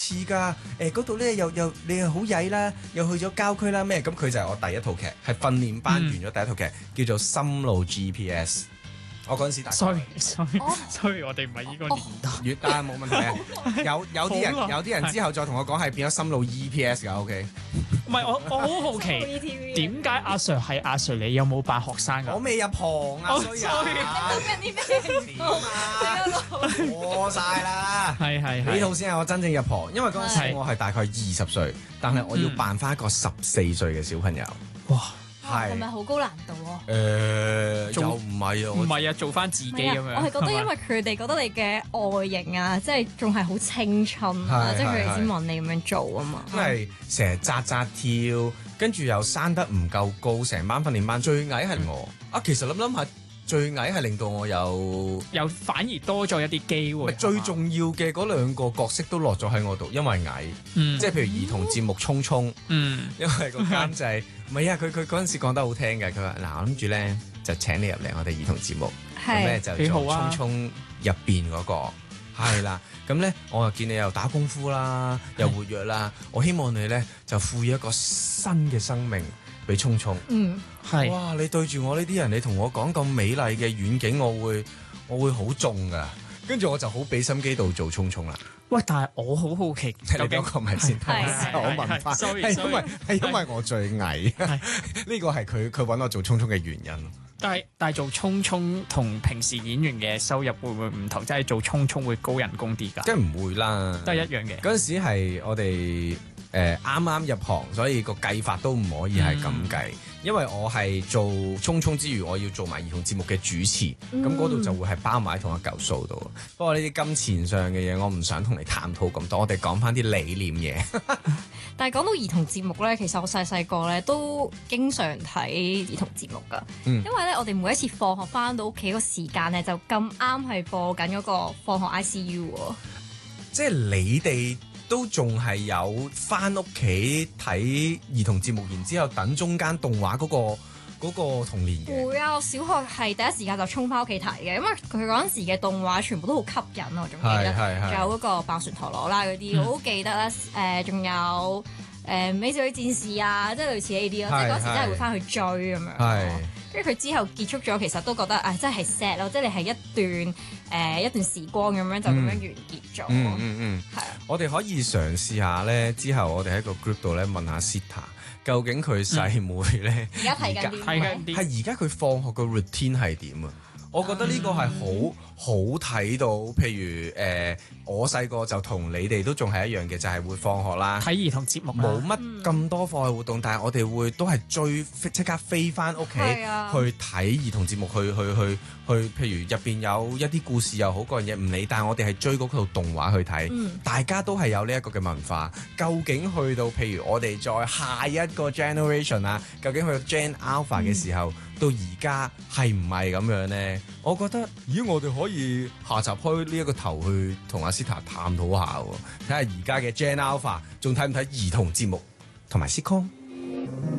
似㗎，嗰度咧又你又好曳啦，又去咗郊區啦咩？咁佢就係我第一套劇，係訓練班完咗第一套劇，叫做《心路 GPS》。我嗰陣時大概 sorry，我哋唔係呢個年代。 但係冇問題啊。有啲人之後再同我講係變咗心路 EPS 㗎，OK。 唔係我好好奇點解阿 Sir 係阿 Sir， 你有冇扮學生㗎？ 我未入行啊，所以過晒啦。 係呢套先係我真正入行，因為嗰陣時我係大概20歲，但係我要扮翻一個14歲嘅小朋友。 哇！ 係咪好高難度啊？ 又唔係啊， 唔係啊，做翻自己咁樣。 我係覺得因為佢哋覺得你嘅外形啊，即係仲係好青春啊，即係佢哋先揾你咁樣做啊嘛。 因為成日扎跳，跟住又生得唔夠高，成班訓練班最矮係我啊。其實諗下，最矮係令到我又反而多咗一啲機會。 最重要嘅嗰兩個角色都落咗喺我度，因為矮，即係譬如兒童節目《聰聰》，因為個監製唔係啊，佢嗰陣時講得好聽嘅，佢話嗱，我諗住咧就請你入嚟我哋兒童節目，咁咧就做聰聰入邊嗰個係啦，咁咧我又見你又打功夫啦，又活躍啦，我希望你咧就賦予一個新嘅生命俾聰聰。 係哇！你對住我呢啲人，你同我講咁美麗嘅遠景，我會好中噶。跟住我就好俾心機度做聰聰啦。 喂，但係我好好奇， 你講個咪先，我問翻，係因為我最矮，呢個係佢揾我做聰聰嘅原因。 但係做聰聰同平時演員嘅收入會唔會唔同？即係做聰聰會高人工啲㗎？ 梗係唔會啦， 都係一樣嘅。 嗰陣時係我哋啱啱入行，所以個計法都唔可以係咁計。因為我係做聰聰之餘，我要做埋兒童節目嘅主持，咁嗰度就會係包埋同一嚿數度。不過呢啲金錢上嘅嘢，我唔想同你探討咁多，我哋講翻啲理念嘢。 但係講到兒童節目咧，其實我細個咧都經常睇兒童節目㗎，因為咧我哋每一次放學翻到屋企個時間咧，就咁啱係播緊嗰個放學 ICU 喎。 即係你哋都仲係有翻屋企睇兒童節目，然之後等中間動畫嗰個童年嘅。 會啊！我小學係第一時間就衝翻屋企睇嘅，因為佢嗰陣時嘅動畫全部都好吸引啊！我仲記得，仲有嗰個爆旋陀螺啦嗰啲，我好記得啦。仲有美少女戰士啊，即係類似呢啲咯。即係嗰時真係會翻去追咁樣。跟住佢之後結束咗，其實都覺得真係 sad 咯，即係你係一段時光咁樣就咁樣完結咗。係啊。 我哋可以嘗試下咧，之後我哋喺個 group 度咧問下 Sita，究竟佢細妹咧而家睇緊啲， 係而家佢放學個 routine 係點啊？我覺得呢個係好睇到，譬如我細個就同你哋都仲係一樣嘅，就係會放學啦， 睇兒童節目， 冇乜咁多課外活動，但係我哋會都係即刻飛翻屋企去睇兒童節目，去，譬如入邊有一啲故事又好嗰樣嘢唔理，但係我哋係追嗰套動畫去睇，大家都係有呢一個嘅文化。究竟去到譬如我哋再下一個 generation 啊，究竟去到 Gen Alpha 嘅時候，到而家係唔係咁樣呢？我覺得，我哋可以下集開呢一個頭去同阿 Sita 探討下喎，睇下而家嘅 Gen Alpha 仲睇唔睇兒童節目同埋 sitcom。